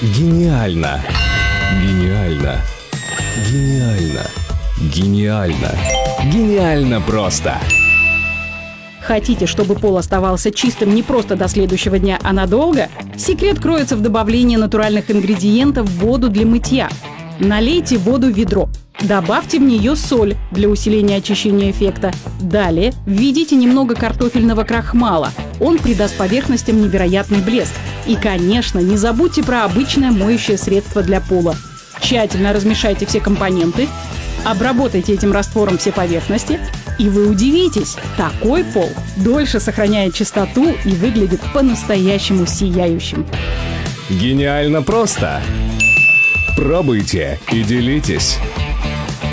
Гениально! Гениально! Гениально! Гениально! Гениально просто! Хотите, чтобы пол оставался чистым не просто до следующего дня, а надолго? Секрет кроется в добавлении натуральных ингредиентов в воду для мытья. Налейте воду в ведро. Добавьте в нее соль для усиления очищения эффекта. Далее введите немного картофельного крахмала. Он придаст поверхностям невероятный блеск. И, конечно, не забудьте про обычное моющее средство для пола. Тщательно размешайте все компоненты, обработайте этим раствором все поверхности, и вы удивитесь, такой пол дольше сохраняет чистоту и выглядит по-настоящему сияющим. Гениально просто! Пробуйте и делитесь!